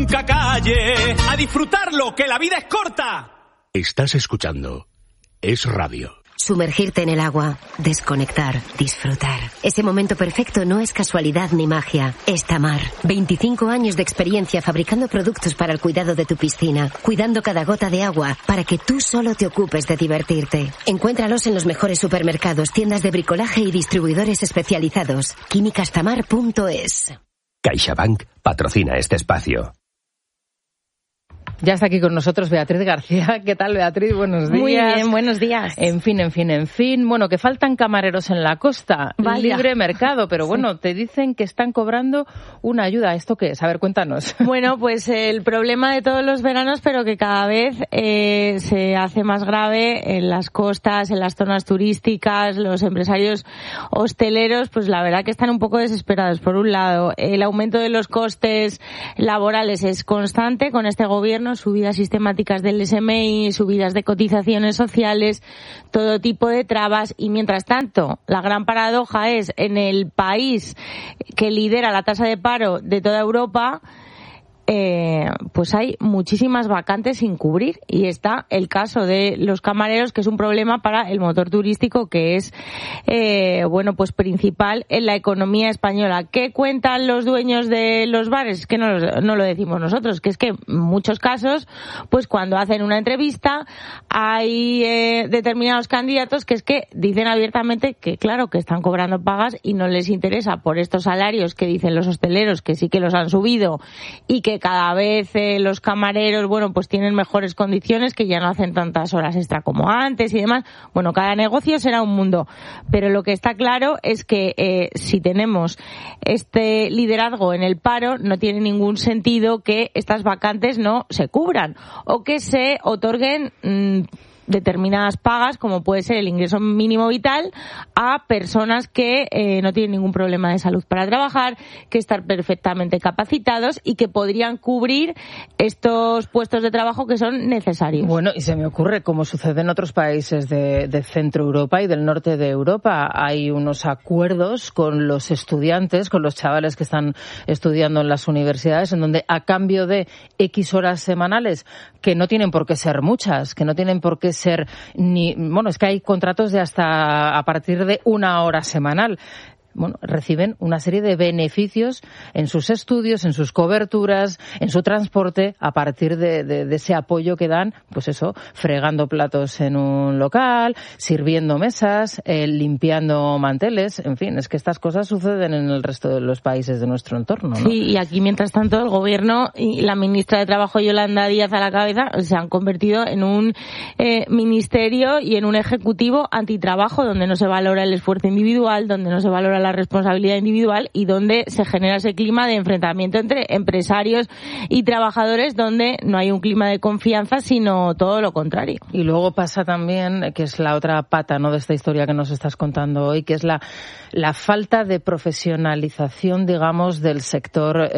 nunca calle. A disfrutarlo, que la vida es corta. Estás escuchando Es Radio. Sumergirte en el agua, desconectar, disfrutar. Ese momento perfecto no es casualidad ni magia, es Tamar. 25 años de experiencia fabricando productos para el cuidado de tu piscina, cuidando cada gota de agua para que tú solo te ocupes de divertirte. Encuéntralos en los mejores supermercados, tiendas de bricolaje y distribuidores especializados. Químicastamar.es. CaixaBank patrocina este espacio. Ya está aquí con nosotros Beatriz García. ¿Qué tal, Beatriz? Buenos días. Muy bien, buenos días. En fin. Bueno, que faltan camareros en la costa. Vaya. Libre mercado, pero bueno, te dicen que están cobrando una ayuda. ¿Esto qué es? A ver, cuéntanos. Bueno, pues el problema de todos los veranos, pero que cada vez se hace más grave en las costas, en las zonas turísticas. Los empresarios hosteleros, pues la verdad que están un poco desesperados. Por un lado, el aumento de los costes laborales es constante con este gobierno. Subidas sistemáticas del SMI, subidas de cotizaciones sociales, todo tipo de trabas, y mientras tanto la gran paradoja es en el país que lidera la tasa de paro de toda Europa, pues hay muchísimas vacantes sin cubrir, y está el caso de los camareros, que es un problema para el motor turístico, que es pues principal en la economía española. ¿Qué cuentan los dueños de los bares? Que no lo decimos nosotros, que es que en muchos casos, pues cuando hacen una entrevista hay determinados candidatos que es que dicen abiertamente que claro, que están cobrando pagas y no les interesa por estos salarios que dicen los hosteleros que sí que los han subido, y que cada vez los camareros, pues tienen mejores condiciones, que ya no hacen tantas horas extra como antes y demás. Bueno, cada negocio será un mundo, pero lo que está claro es que si tenemos este liderazgo en el paro, no tiene ningún sentido que estas vacantes no se cubran o que se otorguen determinadas pagas, como puede ser el ingreso mínimo vital, a personas que no tienen ningún problema de salud para trabajar, que están perfectamente capacitados y que podrían cubrir estos puestos de trabajo que son necesarios. Bueno, y se me ocurre, como sucede en otros países de Centro Europa y del norte de Europa, hay unos acuerdos con los estudiantes, con los chavales que están estudiando en las universidades, en donde a cambio de X horas semanales, que no tienen por qué ser muchas, que no tienen por qué ser es que hay contratos de hasta a partir de 1 hora semanal. Reciben una serie de beneficios en sus estudios, en sus coberturas, en su transporte, a partir de ese apoyo que dan, fregando platos en un local, sirviendo mesas, limpiando manteles, en fin, es que estas cosas suceden en el resto de los países de nuestro entorno, ¿no? Sí, y aquí mientras tanto el gobierno y la ministra de Trabajo, Yolanda Díaz, a la cabeza, se han convertido en un ministerio y en un ejecutivo antitrabajo, donde no se valora el esfuerzo individual, donde no se valora la responsabilidad individual y donde se genera ese clima de enfrentamiento entre empresarios y trabajadores, donde no hay un clima de confianza, sino todo lo contrario. Y luego pasa también, que es la otra pata, ¿no?, de esta historia que nos estás contando hoy, que es la falta de profesionalización, digamos, del sector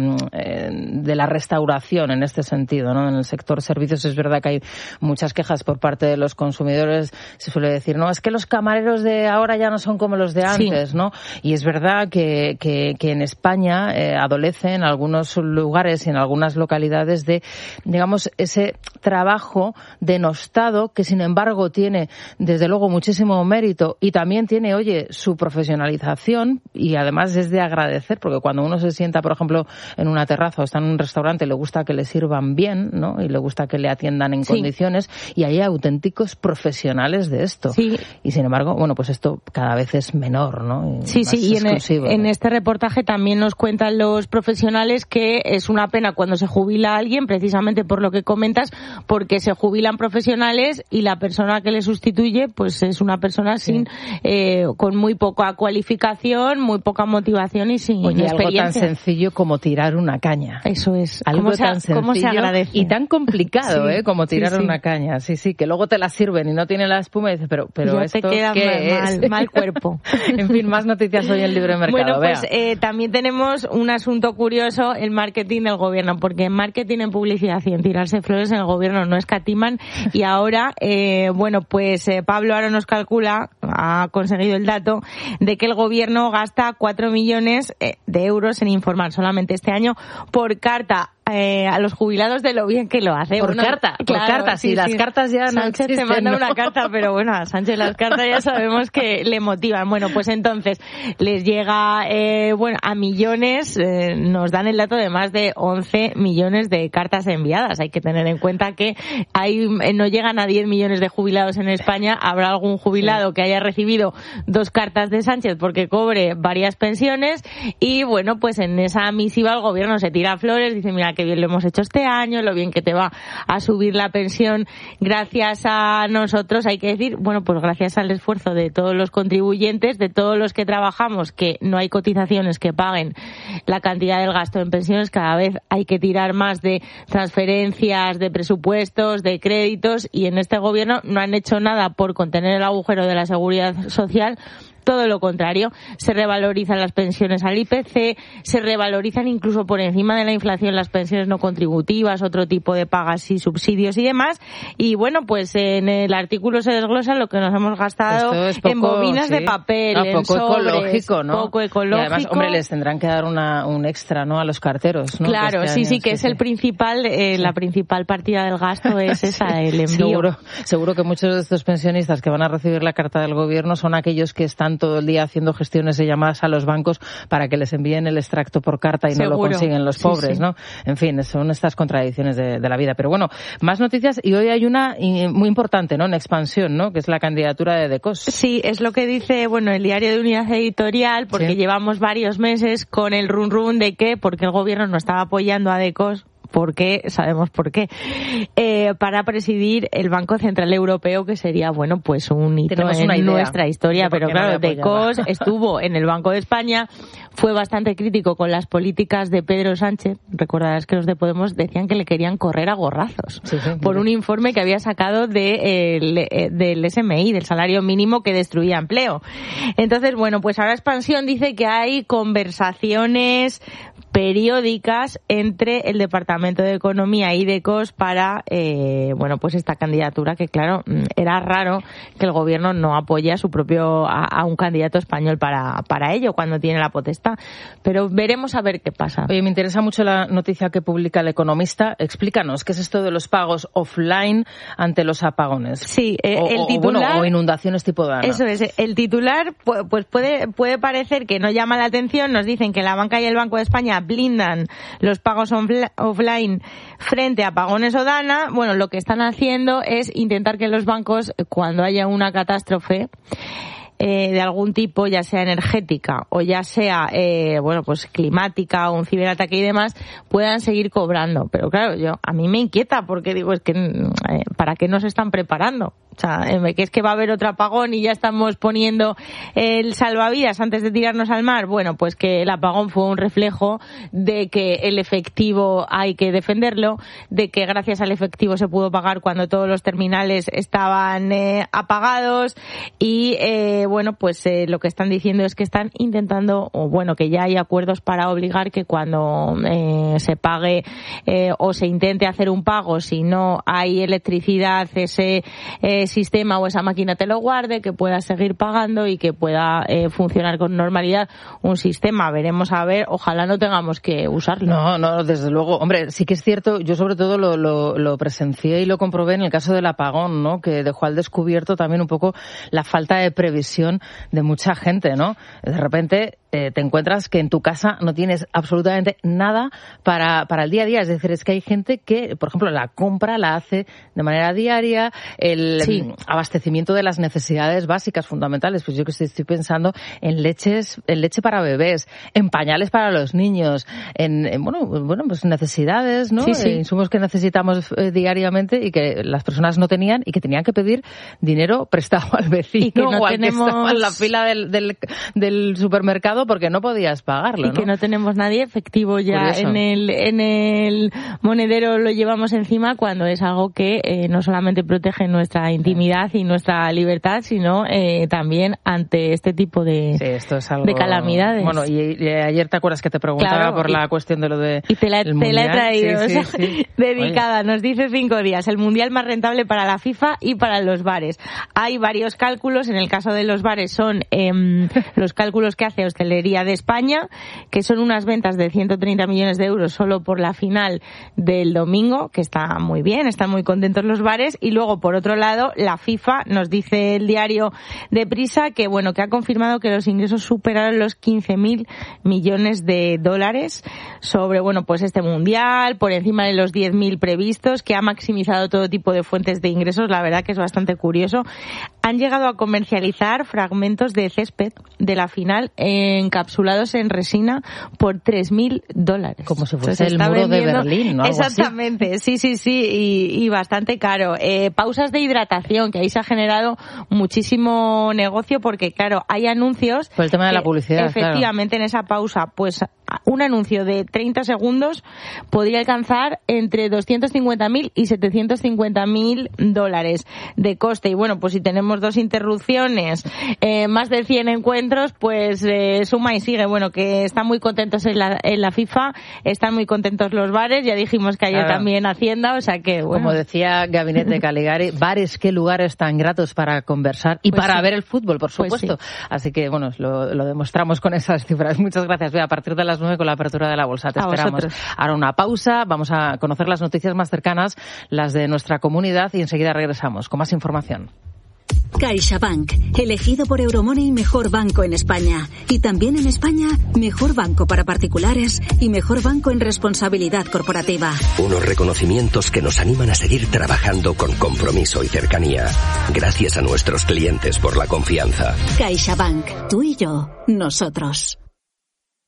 de la restauración en este sentido, ¿no? En el sector servicios es verdad que hay muchas quejas por parte de los consumidores. Se suele decir, no, es que los camareros de ahora ya no son como los de antes, sí, ¿no? Y es verdad que en España adolece en algunos lugares y en algunas localidades de, digamos, ese trabajo denostado que, sin embargo, tiene, desde luego, muchísimo mérito y también tiene, su profesionalización, y además es de agradecer, porque cuando uno se sienta, por ejemplo, en una terraza o está en un restaurante, le gusta que le sirvan bien, ¿no? Y le gusta que le atiendan en condiciones, y hay auténticos profesionales de esto. Sí. Y, sin embargo, pues esto cada vez es menor, ¿no? Sí, y en este reportaje también nos cuentan los profesionales que es una pena cuando se jubila alguien, precisamente por lo que comentas, porque se jubilan profesionales y la persona que le sustituye pues es una persona con muy poca cualificación, muy poca motivación y sin experiencia. Algo tan sencillo como tirar una caña. Eso es. Algo tan sencillo ¿cómo se agradece? Y tan complicado, como tirar una caña. Sí, que luego te la sirven y no tiene la espuma y dices, pero ya esto te queda mal cuerpo. En fin, más noticias hoy en Libre Mercado. Bueno, pues también tenemos un asunto curioso, el marketing del gobierno, porque en marketing, en publicidad y en tirarse flores en el gobierno no escatiman, y ahora, Pablo Aro nos calcula, ha conseguido el dato, de que el gobierno gasta 4 millones de euros en informar solamente este año por carta a los jubilados de lo bien que lo hace. Por cartas, sí, las cartas ya Sánchez no existen, te manda ¿no? una carta, pero bueno, a Sánchez las cartas ya sabemos que le motivan. Bueno, pues entonces les llega, a millones, nos dan el dato de más de 11 millones de cartas enviadas. Hay que tener en cuenta que no llegan a 10 millones de jubilados en España. Habrá algún jubilado que haya recibido 2 cartas de Sánchez porque cobre varias pensiones y bueno, pues en esa misiva el gobierno se tira flores, dice mira qué bien lo hemos hecho este año, lo bien que te va a subir la pensión gracias a nosotros. Hay que decir, bueno, pues gracias al esfuerzo de todos los contribuyentes, de todos los que trabajamos, que no hay cotizaciones que paguen la cantidad del gasto en pensiones, cada vez hay que tirar más de transferencias, de presupuestos, de créditos, y en este gobierno no han hecho nada por contener el agujero de la seguridad social. Todo lo contrario, se revalorizan las pensiones al IPC, se revalorizan incluso por encima de la inflación las pensiones no contributivas, otro tipo de pagas y subsidios y demás. Y bueno, pues en el artículo se desglosa lo que nos hemos gastado en bobinas de papel, en poco sobres, ecológico, ¿no? Poco ecológico. Y además, hombre, les tendrán que dar un extra, ¿no? A los carteros, ¿no? Claro, que sí, que es el principal, la principal partida del gasto es esa, el envío. Seguro que muchos de estos pensionistas que van a recibir la carta del gobierno son aquellos que están todo el día haciendo gestiones de llamadas a los bancos para que les envíen el extracto por carta y no lo consiguen los pobres, ¿no? En fin, son estas contradicciones de la vida. Pero bueno, más noticias, y hoy hay una muy importante, ¿no? En expansión, ¿no? Que es la candidatura de Decos. Sí, es lo que dice, el diario de Unidad Editorial, porque llevamos varios meses con el run de que porque el gobierno no estaba apoyando a Decos. Porque sabemos por qué, para presidir el Banco Central Europeo, que sería, pues un hito en nuestra historia. Pero claro, Decos estuvo en el Banco de España, fue bastante crítico con las políticas de Pedro Sánchez. Recordarás que los de Podemos decían que le querían correr a gorrazos por un informe que había sacado del SMI, del salario mínimo, que destruía empleo. Entonces, pues ahora Expansión dice que hay conversaciones periódicas entre el Departamento de Economía y Decos para, pues esta candidatura, que claro, era raro que el gobierno no apoye a un candidato español para ello cuando tiene la potestad. Pero veremos a ver qué pasa. Oye, me interesa mucho la noticia que publica El Economista. Explícanos, ¿qué es esto de los pagos offline ante los apagones? Sí, el titular... o inundaciones tipo Dana. Eso es, el titular pues puede parecer que no llama la atención. Nos dicen que la banca y el Banco de España blindan los pagos offline frente a apagones o Dana. Lo que están haciendo es intentar que los bancos, cuando haya una catástrofe de algún tipo, ya sea energética o ya sea pues climática o un ciberataque y demás, puedan seguir cobrando. Pero claro, a mí me inquieta, porque digo, es que ¿para qué nos están preparando? O sea, que es que va a haber otro apagón y ya estamos poniendo el salvavidas antes de tirarnos al mar. Pues que el apagón fue un reflejo de que el efectivo hay que defenderlo, de que gracias al efectivo se pudo pagar cuando todos los terminales estaban apagados y lo que están diciendo es que están intentando, que ya hay acuerdos para obligar que cuando se pague o se intente hacer un pago, si no hay electricidad, ese sistema o esa máquina te lo guarde, que pueda seguir pagando y que pueda funcionar con normalidad un sistema. Veremos a ver, ojalá no tengamos que usarlo. No, desde luego. Hombre, sí que es cierto, yo sobre todo lo presencié y lo comprobé en el caso del apagón, ¿no? Que dejó al descubierto también un poco la falta de previsión de mucha gente, ¿no? De repente te encuentras que en tu casa no tienes absolutamente nada para el día a día. Es decir, es que hay gente que, por ejemplo, la compra la hace de manera diaria, el abastecimiento de las necesidades básicas fundamentales. Pues yo que estoy pensando en leche para bebés, en pañales para los niños, en pues necesidades, ¿no? Insumos que necesitamos diariamente y que las personas no tenían y que tenían que pedir dinero prestado al vecino, y que no o al que estaba en la fila del supermercado porque no podías pagarlo, ¿no? Y que no tenemos nadie efectivo ya en el monedero, lo llevamos encima, cuando es algo que no solamente protege nuestra intimidad y nuestra libertad, sino también ante este tipo de calamidades. Y ayer te acuerdas que te preguntaba por la cuestión de lo de y te la he traído, dedicada. Oye. Nos dice 5 días, el mundial más rentable para la FIFA y para los bares. Hay varios cálculos, en el caso de los bares son los cálculos que hace Hostelería hostelería de España, que son unas ventas de 130 millones de euros solo por la final del domingo, que está muy bien, están muy contentos los bares. Y luego, por otro lado, la FIFA, nos dice el diario Deprisa, que bueno, que ha confirmado que los ingresos superaron los 15.000 millones de dólares sobre, bueno, pues este mundial, por encima de los 10.000 previstos, que ha maximizado todo tipo de fuentes de ingresos. La verdad que es bastante curioso. Han llegado a comercializar fragmentos de césped de la final encapsulados en resina por $3.000. Como si fuese el muro de Berlín, ¿no? Exactamente, sí, y bastante caro. Pausas de hidratación, que ahí se ha generado muchísimo negocio porque, claro, hay anuncios... Por el tema de la publicidad, efectivamente, claro. En esa pausa, pues un anuncio de 30 segundos podría alcanzar entre 250.000 y 750.000 dólares de coste. Y bueno, pues si tenemos 2 interrupciones, más de 100 encuentros, pues suma y sigue. Bueno, que están muy contentos en la FIFA, están muy contentos los bares, ya dijimos que ayer también Hacienda, o sea que bueno. Como decía Gabinete Caligari, bares, qué lugares tan gratos para conversar y para ver el fútbol, por supuesto. Pues sí. Así que bueno, lo demostramos con esas cifras. Muchas gracias, Bea. A partir de las 9 con la apertura de la bolsa. Te esperamos. Ahora una pausa, vamos a conocer las noticias más cercanas, las de nuestra comunidad, y enseguida regresamos con más información. CaixaBank, elegido por Euromoney mejor banco en España. Y también en España, mejor banco para particulares y mejor banco en responsabilidad corporativa. Unos reconocimientos que nos animan a seguir trabajando con compromiso y cercanía. Gracias a nuestros clientes por la confianza. CaixaBank, tú y yo, nosotros.